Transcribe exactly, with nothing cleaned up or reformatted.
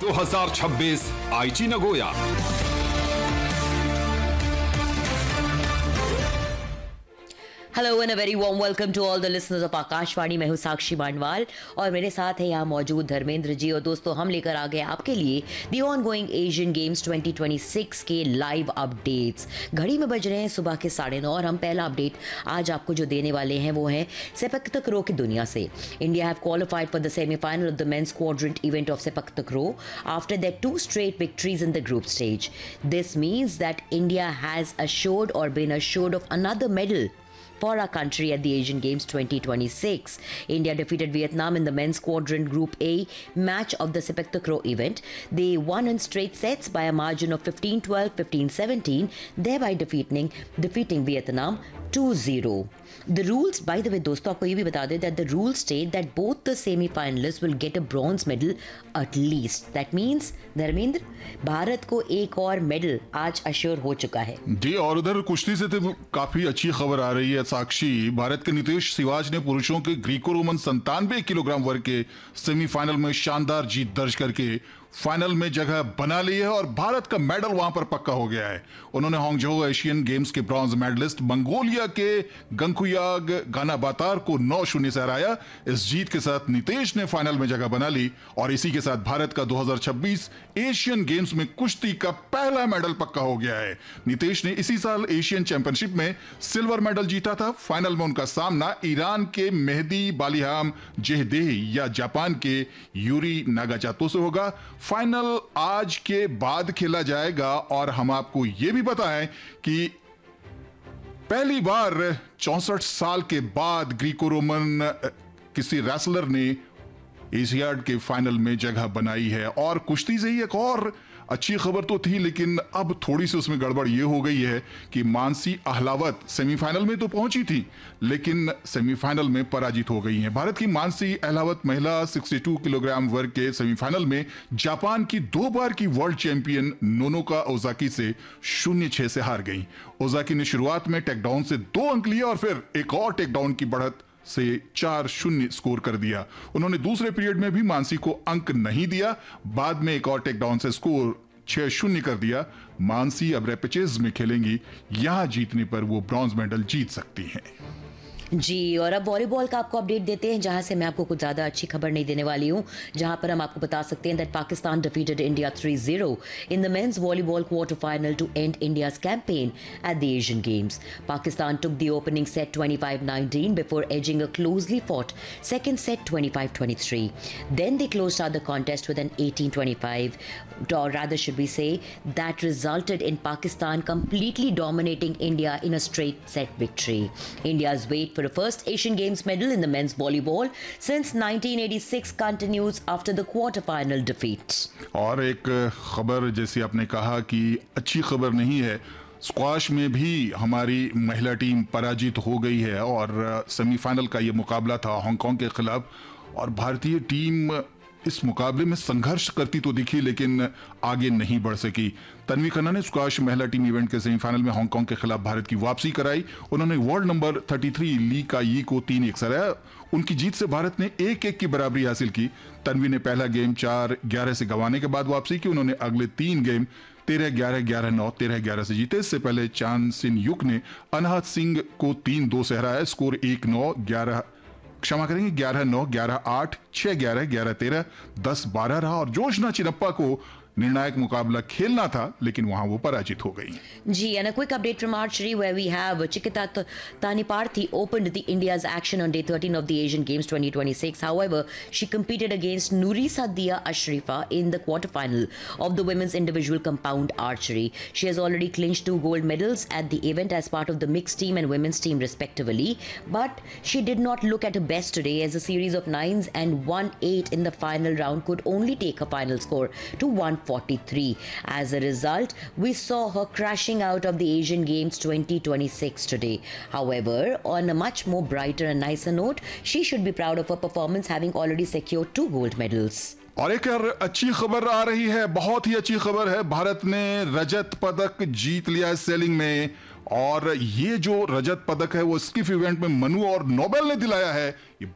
दो हज़ार छब्बीस आईची Nagoya. Hello and a very warm welcome to all the listeners of Akashvani. मैं हूं साक्षी मानवाल और मेरे साथ है यहाँ मौजूद धर्मेंद्र जी। और दोस्तों, हम लेकर आ गए आपके लिए दी on going Asian games twenty twenty six के लाइव अपडेट्स। घड़ी में बज रहे हैं सुबह के साढ़े नौ और हम पहला अपडेट आज आपको जो देने वाले हैं वो है सेपक तकरो की दुनिया से। India have qualified for the semifinal of the mains quadrant event of sepak तकरो after their two straight victories in the group stage. This means that India has assured or been assured of another medal for our country at the Asian Games twenty twenty-six. India defeated Vietnam in the men's quadrant Group A match of the Sepak Takraw event. They won in straight sets by a margin of fifteen twelve, fifteen seventeen, thereby defeating defeating Vietnam two zero. The rules, by the way, दोस्तों आपको ये भी बता दें that the rules state that both the semi-finalists will get a bronze medal at least. That means Dharmendra, Bharat को एक और medal आज अश्योर हो चुका है जी। और उधर कुश्ती से तो काफी अच्छी खबर आ रही है साक्षी। भारत के नीतीश सिवाज ने पुरुषों के ग्रीको रोमन संतानवे किलोग्राम वर्ग के सेमीफाइनल में शानदार जीत दर्ज करके फाइनल में जगह बना ली है और भारत का मेडल वहां पर पक्का हो गया है। उन्होंने हांगझो एशियन गेम्स के ब्रॉन्ज मेडलिस्ट मंगोलिया के गंकुयाग गानाबातार को नौ शून्य से हराया। इस जीत के साथ नीतीश ने फाइनल में जगह बना ली और इसी के साथ भारत का दो हज़ार छब्बीस एशियन गेम्स में कुश्ती का पहला मेडल पक्का हो गया है। नीतीश ने इसी साल एशियन चैंपियनशिप में सिल्वर मेडल जीता था। फाइनल में उनका सामना ईरान के मेहदी बालिहाम जेहदेही या जापान के यूरी नागाचातो से होगा। फाइनल आज के बाद खेला जाएगा और हम आपको यह भी बताएं कि पहली बार चौसठ साल के बाद ग्रीको रोमन किसी रेसलर ने एशियाड के फाइनल में जगह बनाई है। और कुश्ती से ही एक और अच्छी खबर तो थी, लेकिन अब थोड़ी सी उसमें गड़बड़ यह हो गई है कि मानसी अहलावत सेमीफाइनल में तो पहुंची थी लेकिन सेमीफाइनल में पराजित हो गई हैं। भारत की मानसी अहलावत महिला बासठ किलोग्राम वर्ग के सेमीफाइनल में जापान की दो बार की वर्ल्ड चैंपियन नोनोका ओजाकी से शून्य छह से हार गई। ओजाकी ने शुरुआत में टेकडाउन से दो अंक लिए और फिर एक और टेकडाउन की बढ़त से चार शून्य स्कोर कर दिया। उन्होंने दूसरे पीरियड में भी मानसी को अंक नहीं दिया। बाद में एक और टेकडाउन से स्कोर छह शून्य कर दिया। मानसी अब रैपिचेज में खेलेंगी, यहां जीतने पर वो ब्रॉन्ज मेडल जीत सकती हैं। जी। और अब वॉलीबॉल का आपको अपडेट देते हैं, जहां से मैं आपको कुछ ज़्यादा अच्छी खबर नहीं देने वाली हूं, जहां पर हम आपको बता सकते हैं that Pakistan defeated India three zero in the mains volleyball quarter final to and India's campaign at the Asian games. Pakistan took the opening set twenty-five nineteen before ageing a closely fought second set twenty-five twenty-three. Then they closed out the contest with an eighteen twenty-five, or rather should we say that resulted in Pakistan completely dominating India in a straight set victory. India's wait for the first Asian Games medal in the men's volleyball since nineteen eighty-six continues after the quarter-final defeat. और एक खबर जैसे आपने कहा कि अच्छी खबर नहीं है, स्क्वाश में भी हमारी महिला टीम पराजित हो गई है और सेमीफाइनल का ये मुकाबला था हांगकांग के खिलाफ और भारतीय टीम इस मुकाबले में संघर्ष करती तो दिखी लेकिन आगे नहीं बढ़ सकी। तन्वी खन्ना ने स्क्वाश महिला टीम इवेंट के सेमीफाइनल में हांगकांग के खिलाफ भारत की वापसी कराई। उन्होंने वर्ल्ड नंबर तैंतीस ली का यी को तीन एक से हराया। उनकी जीत से भारत ने एक एक की बराबरी हासिल की। तन्वी ने पहला गेम चार ग्यारह से गंवाने के बाद वापसी की। उन्होंने अगले तीन गेम तेरह ग्यारह ग्यारह नौ तेरह ग्यारह से जीते। इससे पहले चांद सिन युक ने अनहत सिंह को तीन दो से हराया। स्कोर एक नौ ग्यारह क्षमा करेंगे ग्यारह नौ ग्यारह आठ छह ग्यारह ग्यारह तेरह दस बारह रहा और जोशना चिरप्पा को निर्णायक मुकाबला खेलना था लेकिन वहां वो पराजित हो गई। जी, and a quick update from archery where we have Chikita Taniparthi opened the India's action on day thirteen of the Asian Games twenty twenty-six. However, she competed against Nurisa Dia Ashrifa in the quarterfinal of the women's individual compound archery. She has already clinched two gold medals at the event as part of the mixed team and women's team respectively, but she did not look at her best today as a series of nines and one eight in the final round could only take her final score to one forty-three. As a result, we saw her crashing out of the Asian Games twenty twenty-six today. However, on a much more brighter and nicer note, she should be proud of her performance, having already secured two gold medals. और एक और अच्छी खबर आ रही है, बहुत ही अच्छी खबर है। भारत ने रजत पदक जीत लिया है सेलिंग में और ये जो रजत पदक है वो स्किफ इवेंट में मनु और नोबेल ने दिलाया है। ये